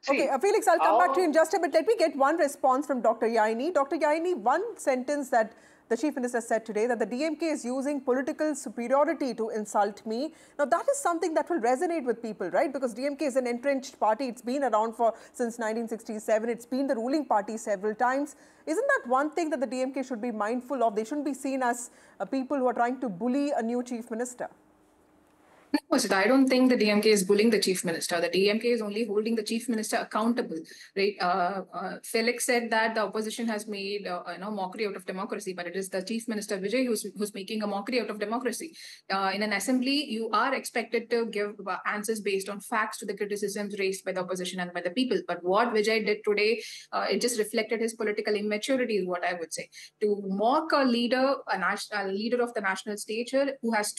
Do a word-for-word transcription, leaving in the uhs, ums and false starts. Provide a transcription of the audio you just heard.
Okay, See, uh, Felix, I'll come back to you in how just a bit. Let me get one response from Doctor Yaini. Doctor Yaini, one sentence that the Chief Minister said today, that the D M K is using political superiority to insult me. Now, that is something that will resonate with people, right? Because D M K is an entrenched party. It's been around for since nineteen sixty-seven. It's been the ruling party several times. Isn't that one thing that the D M K should be mindful of? They shouldn't be seen as uh, people who are trying to bully a new Chief Minister. No, Sita, I don't think the D M K is bullying the chief minister. The D M K is only holding the chief minister accountable, right? Uh, uh, Felix said that the opposition has made uh, you know mockery out of democracy, but it is the chief minister Vijay who's who's making a mockery out of democracy. Uh, in an assembly, you are expected to give uh, answers based on facts to the criticisms raised by the opposition and by the people. But what Vijay did today, uh, it just reflected his political immaturity, is what I would say. To mock a leader, a, nas- a leader of the national stature who has